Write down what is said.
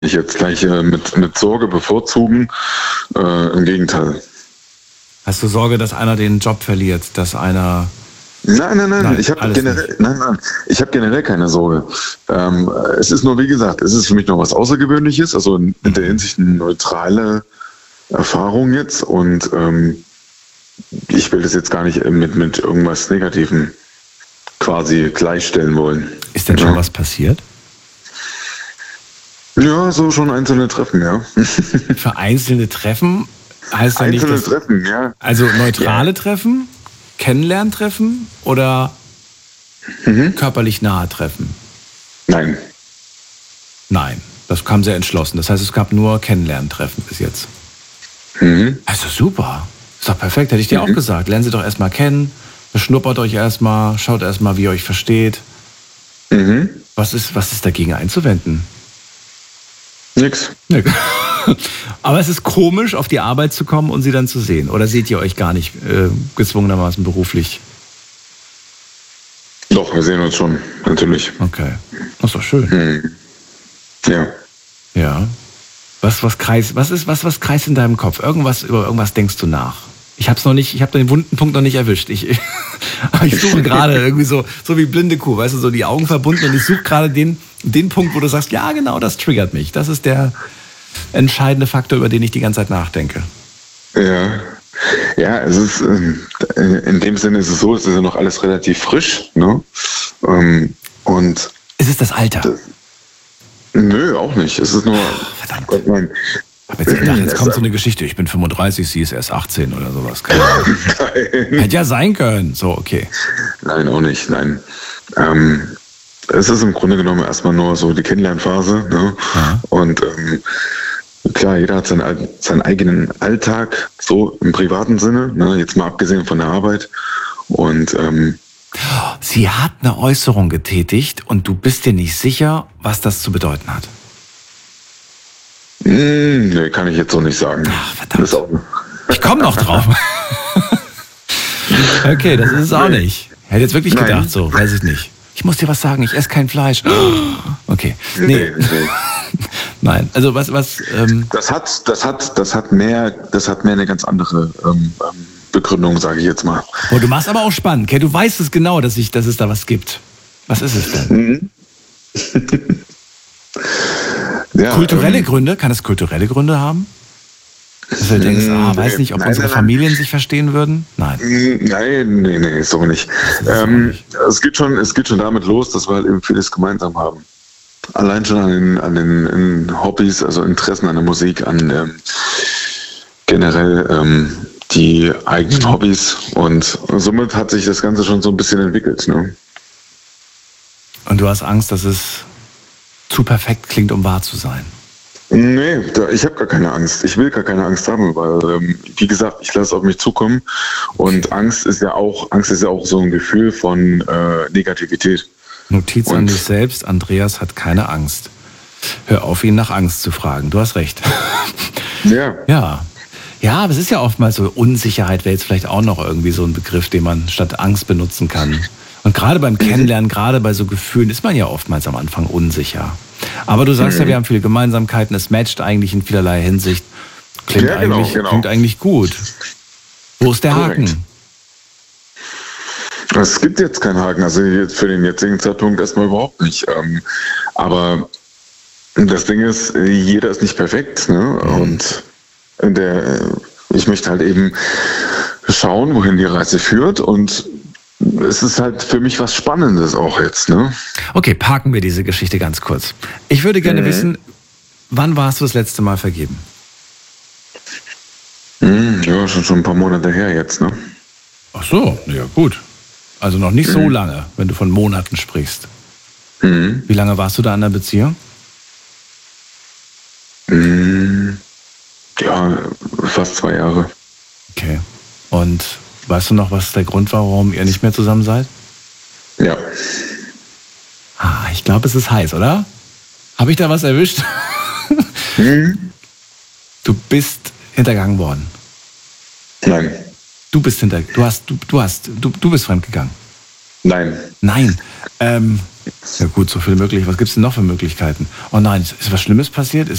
nicht jetzt gleich mit Sorge bevorzugen. Im Gegenteil. Hast du Sorge, dass einer den Job verliert, dass einer... Nein. Ich habe generell keine Sorge. Es ist nur, wie gesagt, es ist für mich noch was Außergewöhnliches, also in der Hinsicht eine neutrale Erfahrung jetzt, und ich will das jetzt gar nicht mit irgendwas Negativem quasi gleichstellen wollen. Ist denn schon was passiert? Ja, so schon einzelne Treffen, ja. Für einzelne Treffen heißt ja nicht, einzelne Treffen, ja. Also neutrale Treffen, Kennenlerntreffen oder körperlich nahe Treffen? Nein. Nein, das kam sehr entschlossen. Das heißt, es gab nur Kennenlerntreffen bis jetzt. Also super. Ist doch perfekt, hätte ich dir auch gesagt. Lernen Sie doch erstmal kennen, beschnuppert euch erstmal, schaut erstmal, wie ihr euch versteht. Was ist dagegen einzuwenden? Nix. Aber es ist komisch, auf die Arbeit zu kommen und sie dann zu sehen. Oder seht ihr euch gar nicht gezwungenermaßen beruflich? Doch, wir sehen uns schon, natürlich. Okay, das ist doch schön. Ja. Ja. Was kreist in deinem Kopf? Über irgendwas denkst du nach? Ich habe den wunden Punkt noch nicht erwischt. Ich suche gerade irgendwie so wie blinde Kuh, weißt du, so die Augen verbunden, und ich suche gerade den Punkt, wo du sagst, ja genau, das triggert mich. Das ist der entscheidende Faktor, über den ich die ganze Zeit nachdenke. Ja, es ist in dem Sinne ist es so, es ist ja noch alles relativ frisch, ne? Und ist es das Alter? Nö, auch nicht. Es ist nur... Verdammt. Ich habe jetzt gedacht, jetzt kommt so eine Geschichte, ich bin 35, sie ist erst 18 oder sowas. Nein. Hätte ja sein können. So, okay. Nein, auch nicht, nein. Es ist im Grunde genommen erstmal nur so die Kennenlernphase, ne? Und klar, jeder hat seinen eigenen Alltag, so im privaten Sinne, ne? Jetzt mal abgesehen von der Arbeit. Und sie hat eine Äußerung getätigt und du bist dir nicht sicher, was das zu bedeuten hat. Nee, kann ich jetzt so nicht sagen. Ach, verdammt. Ich komme noch drauf. Okay, das ist es auch nicht. Ich hätte jetzt wirklich gedacht, so, weiß ich nicht. Ich muss dir was sagen, ich esse kein Fleisch. Okay, nee. Nein, also was Das hat mehr eine ganz andere Begründung, sage ich jetzt mal. Oh, du machst aber auch spannend, okay? Du weißt es genau, dass es da was gibt. Was ist es denn? Ja, kulturelle Gründe? Kann es kulturelle Gründe haben? Dass du denkst, weiß nicht, ob unsere Familien sich verstehen würden? Nein. Nee, so nicht. Es geht schon damit los, dass wir halt eben vieles gemeinsam haben. Allein schon an den Hobbys, also Interessen an der Musik, an generell die eigenen Hobbys, und somit hat sich das Ganze schon so ein bisschen entwickelt. Ne? Und du hast Angst, dass es zu perfekt klingt, um wahr zu sein? Nee, ich habe gar keine Angst. Ich will gar keine Angst haben, weil, wie gesagt, ich lasse es auf mich zukommen. Und Angst ist ja auch so ein Gefühl von Negativität. Notiz an dich selbst, Andreas hat keine Angst. Hör auf, ihn nach Angst zu fragen. Du hast recht. Ja. Ja, aber es ist ja oftmals so, Unsicherheit wäre jetzt vielleicht auch noch irgendwie so ein Begriff, den man statt Angst benutzen kann. Und gerade beim Kennenlernen, gerade bei so Gefühlen, ist man ja oftmals am Anfang unsicher. Aber du sagst ja, wir haben viele Gemeinsamkeiten, es matcht eigentlich in vielerlei Hinsicht. Klingt eigentlich gut. Wo ist der Haken? Es gibt jetzt keinen Haken, also für den jetzigen Zeitpunkt erstmal überhaupt nicht. Aber das Ding ist, jeder ist nicht perfekt, ne? Und ich möchte halt eben schauen, wohin die Reise führt, und es ist halt für mich was Spannendes auch jetzt, ne? Okay, parken wir diese Geschichte ganz kurz. Ich würde gerne wissen, wann warst du das letzte Mal vergeben? Ja, schon ein paar Monate her jetzt, ne? Ach so, ja gut. Also noch nicht so lange, wenn du von Monaten sprichst. Wie lange warst du da in der Beziehung? Ja, fast 2 Jahre. Okay. Und weißt du noch, was der Grund war, warum ihr nicht mehr zusammen seid? Ja. Ich glaube, es ist heiß, oder? Habe ich da was erwischt? Du bist hintergangen worden. Nein. Du bist fremdgegangen. Nein. Nein. Ja gut, so viele Möglichkeiten. Was gibt es denn noch für Möglichkeiten? Oh nein, ist was Schlimmes passiert?